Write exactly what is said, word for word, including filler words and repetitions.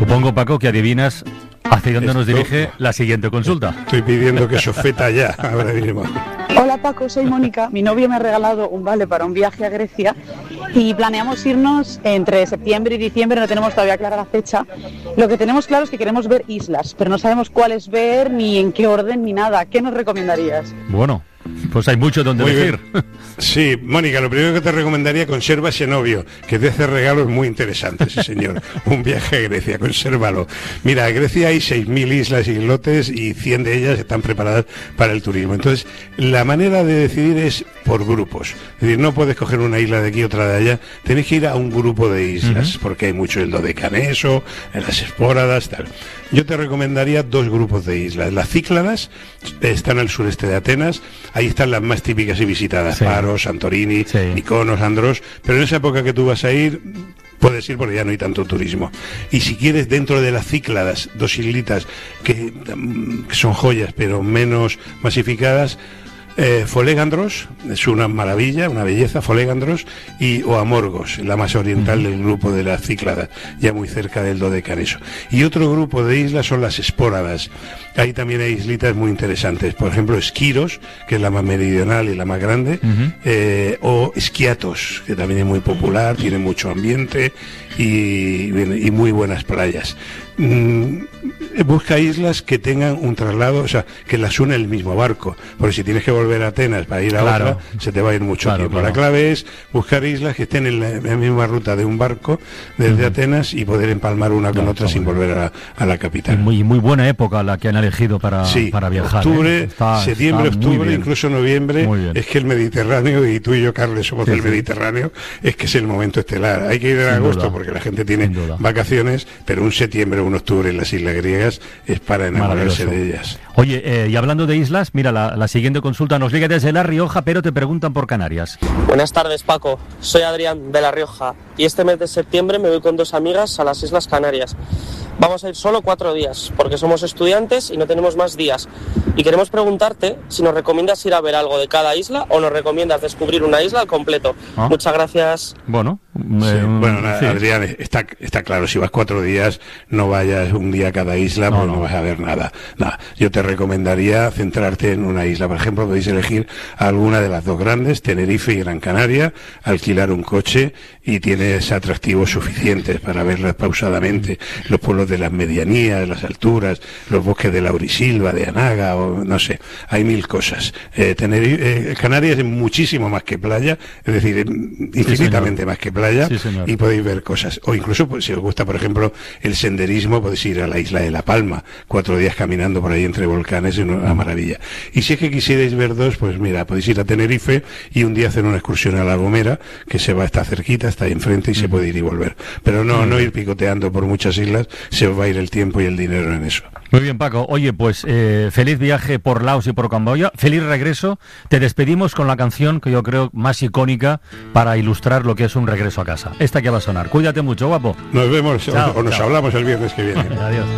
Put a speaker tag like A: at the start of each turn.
A: Supongo, Paco, que adivinas hacia dónde nos dirige la siguiente consulta.
B: Estoy pidiendo que sofeta ya, ahora mismo.
C: Hola Paco, soy Mónica. Mi novio me ha regalado un vale para un viaje a Grecia y planeamos irnos entre septiembre y diciembre, no tenemos todavía clara la fecha. Lo que tenemos claro es que queremos ver islas, pero no sabemos cuáles ver, ni en qué orden, ni nada. ¿Qué nos recomendarías?
A: Bueno, pues hay mucho donde
B: Muy
A: elegir.
B: bien. Sí, Mónica, lo primero que te recomendaría, conserva ese novio, que te hace regalos muy interesantes, sí señor. Un viaje a Grecia, consérvalo. Mira, en Grecia hay seis mil islas y islotes y cien de ellas están preparadas para el turismo. Entonces, la manera de decidir es por grupos. Es decir, no puedes coger una isla de aquí, otra de allá. Tenés que ir a un grupo de islas, uh-huh. porque hay mucho el Dodecaneso, en las Espóradas, tal. Yo te recomendaría dos grupos de islas. Las Cícladas están al sureste de Atenas, ahí están las más típicas y visitadas, sí. Paros, Santorini, sí. Mykonos, Andros, pero en esa época que tú vas a ir, puedes ir porque ya no hay tanto turismo. Y si quieres, dentro de las Cícladas, dos islitas que, que son joyas, pero menos masificadas, Eh, Folegandros, es una maravilla, una belleza, Folegandros, y o Amorgos, la más oriental del grupo de las Cícladas, ya muy cerca del Dodecaneso. Y otro grupo de islas son las Espóradas. Ahí también hay islitas muy interesantes, por ejemplo Esquiros, que es la más meridional y la más grande, uh-huh. eh, o Esquiatos, que también es muy popular, tiene mucho ambiente y, y muy buenas playas. Mm, busca islas que tengan un traslado, o sea, que las une el mismo barco, porque si tienes que volver a Atenas para ir a claro. otra, se te va a ir mucho claro, tiempo. Claro. La clave es buscar islas que estén en la, en la misma ruta de un barco desde uh-huh. Atenas y poder empalmar una con no, otra sin volver a, a la capital.
A: Y muy, muy buena época la que han elegido para,
B: sí,
A: para viajar.
B: Octubre,
A: ¿eh? está,
B: septiembre,
A: está
B: octubre, incluso noviembre, es que el Mediterráneo, y tú y yo, Carles, somos sí, del sí. Mediterráneo, es que es el momento estelar. Hay que ir en sin agosto duda. Porque la gente tiene vacaciones, pero un septiembre o un octubre en las islas griegas es para enamorarse de ellas.
A: Oye, eh, y hablando de islas, mira, la, la siguiente consulta nos llega desde La Rioja, pero te preguntan por Canarias.
D: Buenas tardes, Paco. Soy Adrián, de La Rioja, y este mes de septiembre me voy con dos amigas a las Islas Canarias. Vamos a ir solo cuatro días, porque somos estudiantes y no tenemos más días. Y queremos preguntarte si nos recomiendas ir a ver algo de cada isla o nos recomiendas descubrir una isla al completo. ¿Ah? Muchas gracias.
A: Bueno,
B: sí, eh, bueno nada, sí. Adrián, está, está claro, si vas cuatro días, no vayas un día a cada isla, no, pues no, no vas a ver nada. Nada. Yo te recomendaría centrarte en una isla. Por ejemplo, podéis elegir alguna de las dos grandes, Tenerife y Gran Canaria, alquilar un coche y tienes atractivos suficientes para verlas pausadamente. Los pueblos de las medianías, las alturas, los bosques de Laurisilva, de Anaga, o no sé, hay mil cosas. Eh, Tenerife, eh, Canarias es muchísimo más que playa, es decir, infinitamente sí, más que playa, sí, y podéis ver cosas. O incluso, pues, si os gusta, por ejemplo, el senderismo, podéis ir a la isla de La Palma, cuatro días caminando por ahí entre volcanes, es una maravilla. Y si es que quisierais ver dos, pues mira, podéis ir a Tenerife y un día hacer una excursión a La Gomera, que se va, está cerquita, está ahí enfrente y mm. se puede ir y volver. Pero no, mm. no ir picoteando por muchas islas, se os va a ir el tiempo y el dinero en eso.
A: Muy bien, Paco. Oye, pues eh, feliz viaje por Laos y por Camboya, feliz regreso. Te despedimos con la canción que yo creo más icónica para ilustrar lo que es un regreso a casa. Esta que va a sonar. Cuídate mucho, guapo.
B: Nos vemos, chao, o nos
A: chao.
B: hablamos el viernes que viene.
A: Adiós.